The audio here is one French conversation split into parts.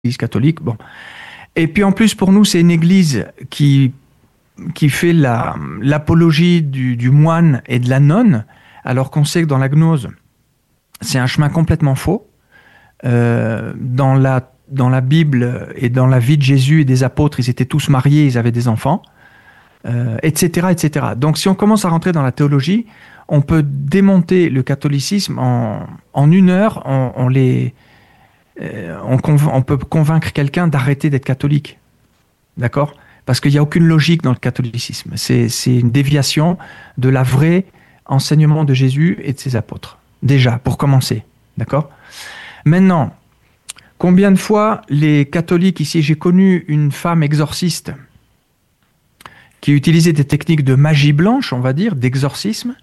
l'Église catholique. Bon. Et puis en plus, pour nous, c'est une Église qui fait l'apologie du moine et de la nonne, alors qu'on sait que dans la gnose, c'est un chemin complètement faux. Dans la Bible et dans la vie de Jésus et des apôtres, ils étaient tous mariés, ils avaient des enfants, etc., etc. Donc si on commence à rentrer dans la théologie, on peut démonter le catholicisme en une heure. On peut convaincre quelqu'un d'arrêter d'être catholique. D'accord ? Parce qu'il n'y a aucune logique dans le catholicisme. C'est une déviation de la vraie enseignement de Jésus et de ses apôtres. Déjà, pour commencer. D'accord ? Maintenant, combien de fois les catholiques ici, j'ai connu une femme exorciste qui utilisait des techniques de magie blanche, on va dire, d'exorcisme,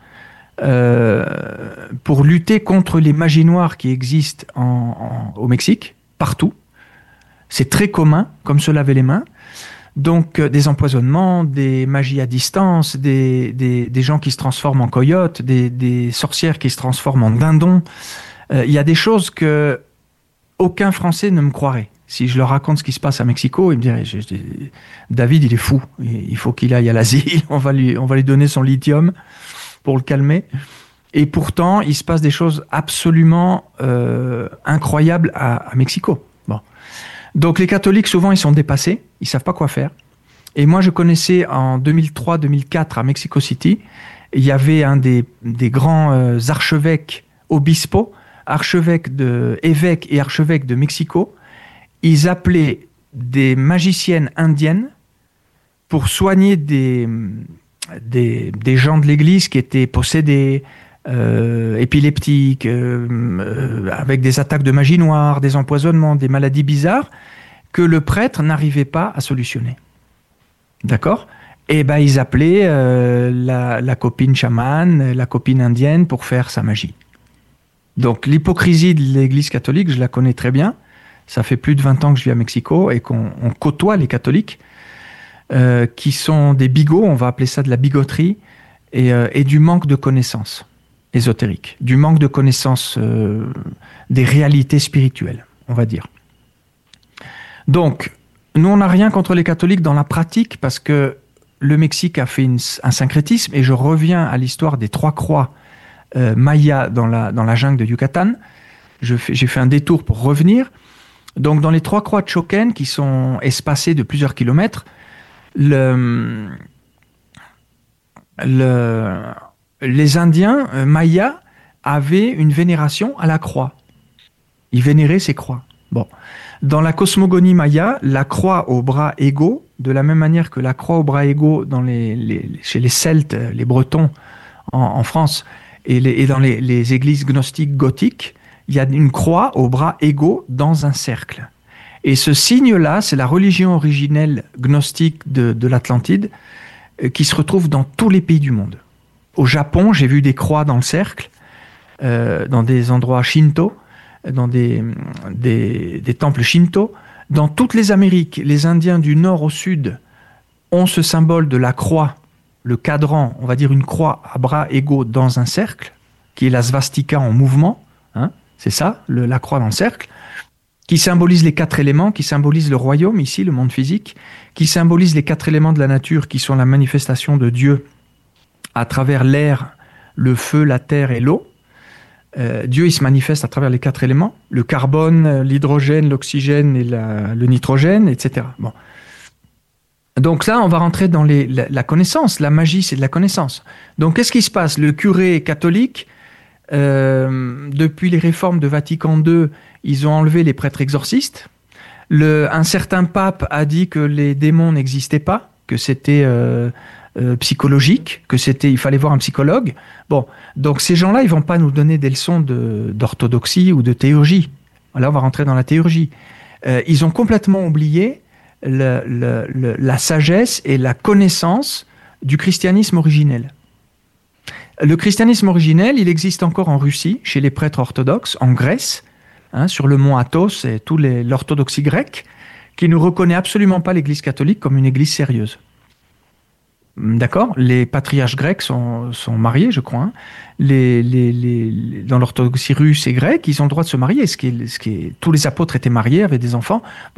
pour lutter contre les magies noires qui existent au Mexique, partout. C'est très commun, comme se laver les mains. Donc, des empoisonnements, des magies à distance, des gens qui se transforment en coyotes, des sorcières qui se transforment en dindons. Il y a des choses que aucun Français ne me croirait. Si je leur raconte ce qui se passe à Mexico, ils me diraient David, il est fou. Il faut qu'il aille à l'asile. On va lui donner son lithium pour le calmer. Et pourtant, il se passe des choses absolument incroyables à Mexico. Bon. Donc les catholiques, souvent, ils sont dépassés. Ils ne savent pas quoi faire. Et moi, je connaissais en 2003-2004 à Mexico City, il y avait un des grands archevêques obispo, évêques et archevêques de Mexico. Ils appelaient des magiciennes indiennes pour soigner des gens de l'église qui étaient possédés, épileptiques, avec des attaques de magie noire, des empoisonnements, des maladies bizarres, que le prêtre n'arrivait pas à solutionner. D'accord ? Et ben ils appelaient la copine chamane, la copine indienne pour faire sa magie. Donc l'hypocrisie de l'Église catholique, je la connais très bien. Ça fait plus de 20 ans que je vis à Mexico et qu'on côtoie les catholiques qui sont des bigots, on va appeler ça de la bigoterie, et du manque de connaissances ésotériques, du manque de connaissances des réalités spirituelles, on va dire. Donc, nous, on n'a rien contre les catholiques dans la pratique parce que le Mexique a fait un syncrétisme, et je reviens à l'histoire des 3 croix mayas dans la jungle de Yucatan. J'ai fait un détour pour revenir. Donc, dans les 3 croix de Choquén, qui sont espacées de plusieurs kilomètres, les Indiens mayas avaient une vénération à la croix. Ils vénéraient ces croix. Bon. Dans la cosmogonie maya, la croix aux bras égaux, de la même manière que la croix aux bras égaux chez les Celtes, les Bretons en France, et dans les églises gnostiques gothiques, il y a une croix aux bras égaux dans un cercle. Et ce signe-là, c'est la religion originelle gnostique de l'Atlantide, qui se retrouve dans tous les pays du monde. Au Japon, j'ai vu des croix dans le cercle, dans des endroits shinto, dans des temples shinto. Dans toutes les Amériques, les Indiens du nord au sud ont ce symbole de la croix, le cadran, on va dire une croix à bras égaux dans un cercle, qui est la svastika en mouvement, hein, c'est ça, la croix dans le cercle, qui symbolise les 4 éléments, qui symbolise le royaume, ici, le monde physique, qui symbolise les 4 éléments de la nature, qui sont la manifestation de Dieu à travers l'air, le feu, la terre et l'eau. Dieu, il se manifeste à travers les 4 éléments, le carbone, l'hydrogène, l'oxygène et le nitrogène, etc. Bon. Donc là, on va rentrer dans la connaissance. La magie, c'est de la connaissance. Donc, qu'est-ce qui se passe ? Le curé catholique, depuis les réformes de Vatican II, ils ont enlevé les prêtres exorcistes. Un certain pape a dit que les démons n'existaient pas, que c'était psychologique, il fallait voir un psychologue. Bon, donc ces gens-là, ils vont pas nous donner des leçons d'orthodoxie ou de théurgie. Là, on va rentrer dans la théurgie. Ils ont complètement oublié la sagesse et la connaissance du christianisme originel. Le christianisme originel, il existe encore en Russie, chez les prêtres orthodoxes, en Grèce, hein, sur le mont Athos et l'orthodoxie grecque, qui ne reconnaît absolument pas l'Église catholique comme une Église sérieuse. D'accord? Les patriarches grecs sont mariés, je crois, hein. Dans l'orthodoxie russe et grecque, ils ont le droit de se marier. Tous les apôtres étaient mariés, avaient des enfants.